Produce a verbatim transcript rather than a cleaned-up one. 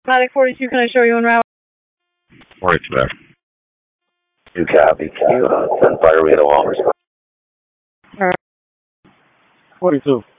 Attic forty-two, can I show you en route? Right, Quebec. You copy. Can you uh, send fire radar on response? All right. forty-two.